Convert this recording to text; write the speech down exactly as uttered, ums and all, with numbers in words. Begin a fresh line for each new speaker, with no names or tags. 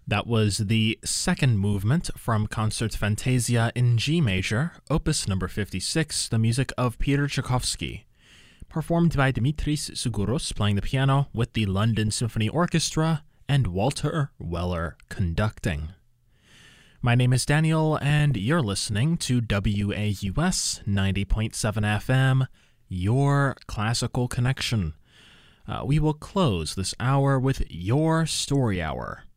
That was the second movement from Concert Fantasia in G major, opus number fifty-six, the music of Peter Tchaikovsky, performed by Dimitris Tsougourous playing the piano with the London Symphony Orchestra and Walter Weller conducting. My name is Daniel, and you're listening to W A U S ninety point seven F M, Your Classical Connection. Uh, we will close this hour with Your Story Hour.